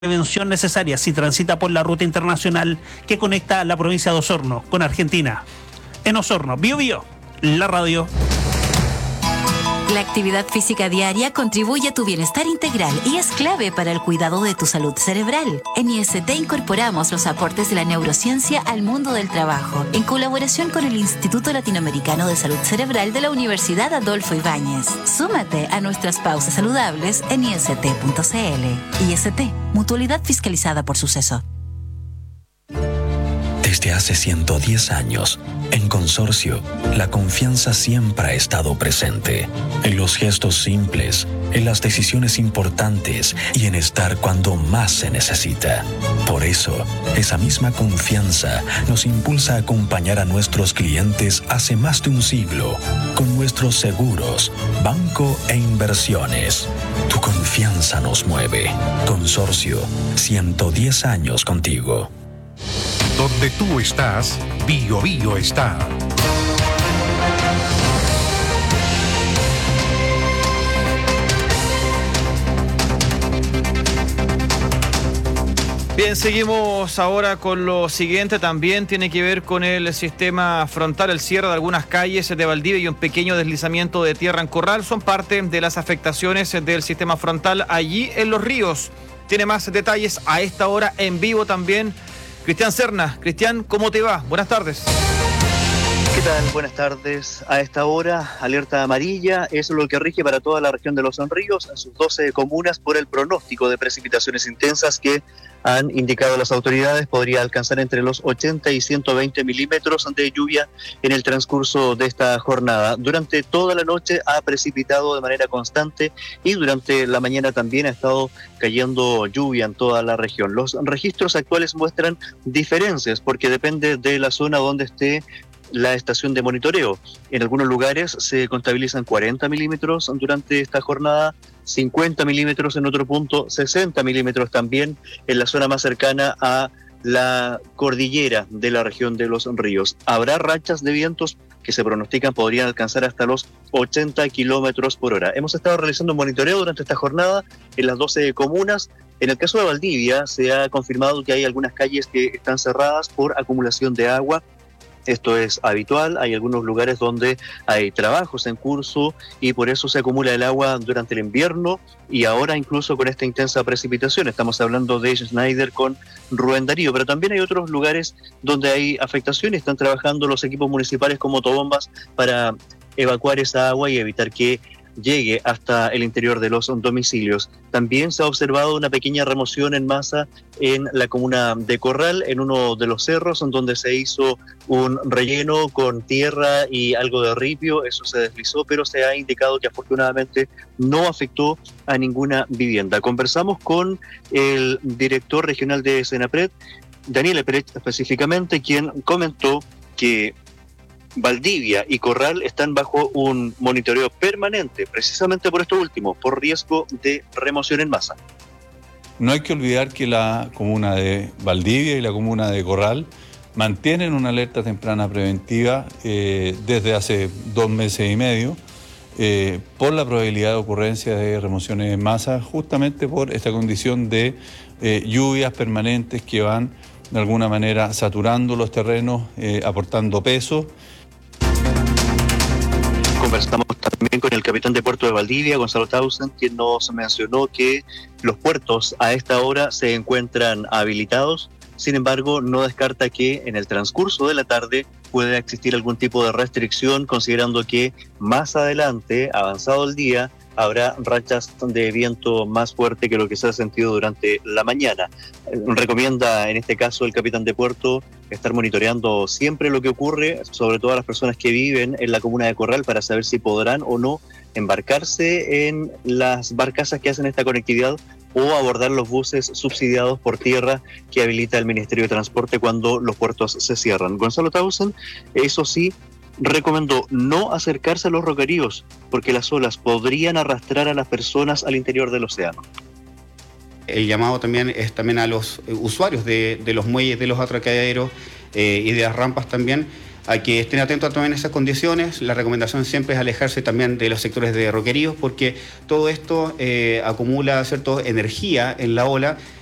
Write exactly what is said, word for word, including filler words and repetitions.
prevención necesaria si transita por la ruta internacional que conecta la provincia de Osorno con Argentina. En Osorno, Bio Bio, la radio. La actividad física diaria contribuye a tu bienestar integral y es clave para el cuidado de tu salud cerebral. En I S T incorporamos los aportes de la neurociencia al mundo del trabajo, en colaboración con el Instituto Latinoamericano de Salud Cerebral de la Universidad Adolfo Ibáñez. Súmate a nuestras pausas saludables en I S T punto C L. I S T, mutualidad fiscalizada por Suceso. Desde hace ciento diez años, en Consorcio, la confianza siempre ha estado presente. En los gestos simples, en las decisiones importantes y en estar cuando más se necesita. Por eso, esa misma confianza nos impulsa a acompañar a nuestros clientes hace más de un siglo con nuestros seguros, banco e inversiones. Tu confianza nos mueve. Consorcio, ciento diez años contigo. Donde tú estás, Bio Bio está. Bien, seguimos ahora con lo siguiente. También tiene que ver con el sistema frontal, el cierre de algunas calles de Valdivia y un pequeño deslizamiento de tierra en Corral. Son parte de las afectaciones del sistema frontal allí en Los Ríos. Tiene más detalles a esta hora en vivo también Cristian Serna. Cristian, ¿cómo te va? Buenas tardes. ¿Qué tal? Buenas tardes. A esta hora, alerta amarilla, eso es lo que rige para toda la región de Los Ríos, en sus doce comunas, por el pronóstico de precipitaciones intensas que han indicado las autoridades. Podría alcanzar entre los ochenta y ciento veinte milímetros de lluvia en el transcurso de esta jornada. Durante toda la noche ha precipitado de manera constante y durante la mañana también ha estado cayendo lluvia en toda la región. Los registros actuales muestran diferencias porque depende de la zona donde esté la estación de monitoreo. En algunos lugares se contabilizan cuarenta milímetros durante esta jornada, cincuenta milímetros en otro punto, sesenta milímetros también en la zona más cercana a la cordillera de la región de Los Ríos. Habrá rachas de vientos que se pronostican podrían alcanzar hasta los ochenta kilómetros por hora. Hemos estado realizando un monitoreo durante esta jornada en las doce comunas. En el caso de Valdivia se ha confirmado que hay algunas calles que están cerradas por acumulación de agua. Esto es habitual, hay algunos lugares donde hay trabajos en curso y por eso se acumula el agua durante el invierno y ahora incluso con esta intensa precipitación. Estamos hablando de Schneider con Rubén Darío, pero también hay otros lugares donde hay afectación y están trabajando los equipos municipales con motobombas para evacuar esa agua y evitar que llegue hasta el interior de los domicilios. También se ha observado una pequeña remoción en masa en la comuna de Corral, en uno de los cerros, en donde se hizo un relleno con tierra y algo de ripio. Eso se deslizó, pero se ha indicado que afortunadamente no afectó a ninguna vivienda. Conversamos con el director regional de Senapred, Daniel Epret específicamente, quien comentó que Valdivia y Corral están bajo un monitoreo permanente, precisamente por esto último, por riesgo de remoción en masa. No hay que olvidar que la comuna de Valdivia y la comuna de Corral mantienen una alerta temprana preventiva eh, desde hace dos meses y medio eh, por la probabilidad de ocurrencia de remociones en masa, justamente por esta condición de eh, lluvias permanentes que van de alguna manera saturando los terrenos, eh, aportando peso. Conversamos también con el capitán de Puerto de Valdivia, Gonzalo Tausen, quien nos mencionó que los puertos a esta hora se encuentran habilitados. Sin embargo, no descarta que en el transcurso de la tarde pueda existir algún tipo de restricción, considerando que más adelante, avanzado el día, habrá rachas de viento más fuerte que lo que se ha sentido durante la mañana. Recomienda en este caso el capitán de puerto estar monitoreando siempre lo que ocurre, sobre todo a las personas que viven en la comuna de Corral, para saber si podrán o no embarcarse en las barcazas que hacen esta conectividad o abordar los buses subsidiados por tierra que habilita el Ministerio de Transporte cuando los puertos se cierran. Gonzalo Tausen, eso sí, recomendó no acercarse a los roqueríos porque las olas podrían arrastrar a las personas al interior del océano. El llamado también es también a los usuarios de, de los muelles, de los atracaderos eh, y de las rampas también, a que estén atentos también a esas condiciones. La recomendación siempre es alejarse también de los sectores de roqueríos porque todo esto eh, acumula, ¿cierto?, energía en la ola